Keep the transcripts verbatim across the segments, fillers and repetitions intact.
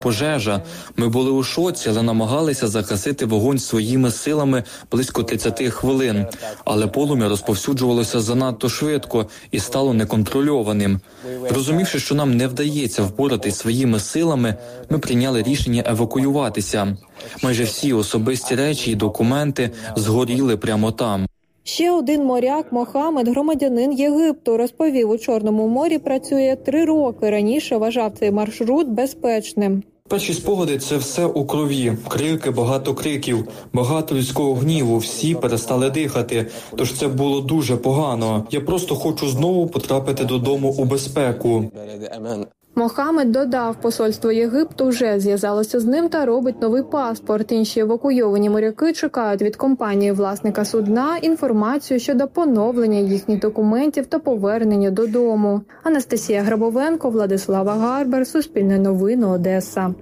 пожежа. Ми були у шоці, але намагалися загасити вогонь своїми силами близько тридцять хвилин. Але полум'я розповсюджувалося занадто швидко і стало неконтрольованим. Розумівши, що нам не вдається впоратись своїми силами, ми прийняли рішення евакуюватися. Майже всі особисті речі і документи згоріли прямо там. Ще один моряк Мохамед, громадянин Єгипту, розповів, у Чорному морі працює три роки. Раніше вважав цей маршрут безпечним. Перші спогади – це все у крові. Крики, багато криків, багато людського гніву. Всі перестали дихати. Тож це було дуже погано. Я просто хочу знову потрапити додому у безпеку. Мохамед додав, посольство Єгипту вже зв'язалося з ним та робить новий паспорт. Інші евакуйовані моряки чекають від компанії-власника судна інформацію щодо поновлення їхніх документів та повернення додому. Анастасія Грабовенко, Владислава Гарбер, Суспільне новини, Одеса.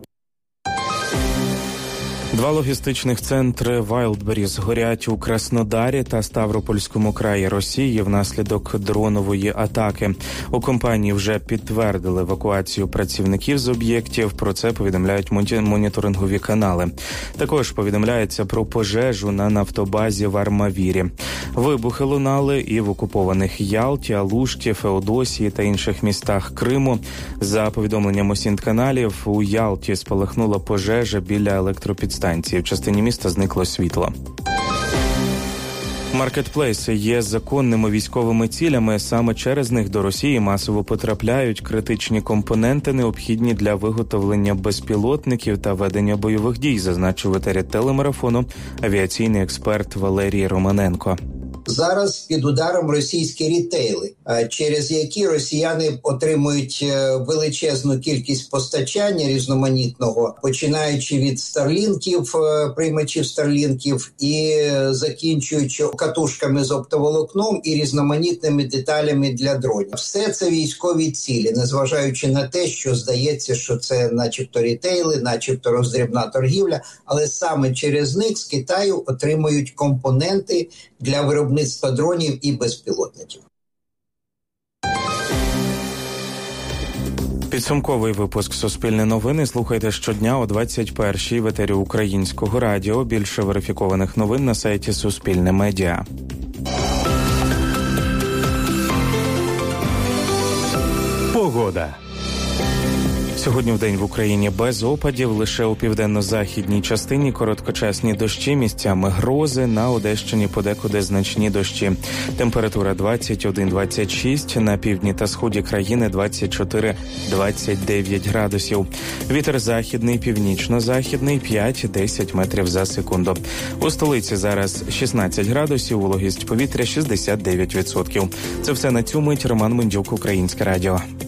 Два логістичних центри Wildberries горять у Краснодарі та Ставропольському краї Росії внаслідок дронової атаки. У компанії вже підтвердили евакуацію працівників з об'єктів. Про це повідомляють моніторингові канали. Також повідомляється про пожежу на нафтобазі в Армавірі. Вибухи лунали і в окупованих Ялті, Алушті, Феодосії та інших містах Криму. За повідомленням Осінт-каналів, у Ялті спалахнула пожежа біля електропідстанції. В частині міста зникло світло. Маркетплейси є законними військовими цілями. Саме через них до Росії масово потрапляють критичні компоненти, необхідні для виготовлення безпілотників та ведення бойових дій, зазначив в етері телемарафону авіаційний експерт Валерій Романенко. Зараз під ударом російські рітейли, через які росіяни отримують величезну кількість постачання різноманітного, починаючи від старлінків, приймачів старлінків і закінчуючи катушками з оптоволокном і різноманітними деталями для дронів. Все це військові цілі, незважаючи на те, що здається, що це начебто рітейли, начебто роздрібна торгівля, але саме через них з Китаю отримують компоненти для виробництва дронів і безпілотників. Підсумковий випуск «Суспільне новини» слухайте щодня о двадцять першій в етері Українського радіо. Більше верифікованих новин на сайті Суспільне Медіа. Погода. Сьогодні вдень в Україні без опадів, лише у південно-західній частині короткочасні дощі, місцями грози, на Одещині подекуди значні дощі. Температура двадцять один - двадцять шість, на півдні та сході країни двадцять чотири - двадцять дев'ять градусів. Вітер західний, північно-західний п'ять - десять метрів за секунду. У столиці зараз шістнадцять градусів, вологість повітря шістдесят дев'ять відсотків. Це все на цю мить. Роман Мендюк, Українське радіо.